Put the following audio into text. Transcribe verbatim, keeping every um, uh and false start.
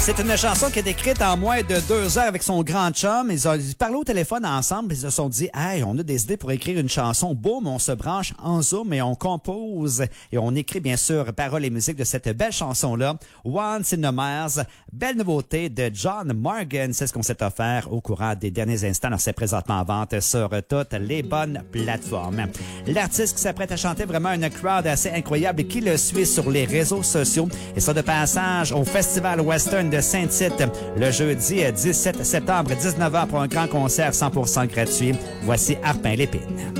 C'est une chanson qui est écrite en moins de deux heures avec son grand chum. Ils ont parlé au téléphone ensemble. Ils se sont dit, hey, on a des idées pour écrire une chanson. Boum, on se branche en Zoom et on compose. Et on écrit, bien sûr, paroles et musique de cette belle chanson-là. Once in a Mars. Belle nouveauté de John Morgan. C'est ce qu'on s'est offert au courant des derniers instants. Alors, c'est présentement en vente sur toutes les bonnes plateformes. L'artiste qui s'apprête à chanter vraiment une crowd assez incroyable et qui le suit sur les réseaux sociaux. Et ça de passage au Festival Western de Saint-Tite le jeudi dix-sept septembre, dix-neuf heures pour un grand concert cent pour cent gratuit. Voici Arpin Lépine.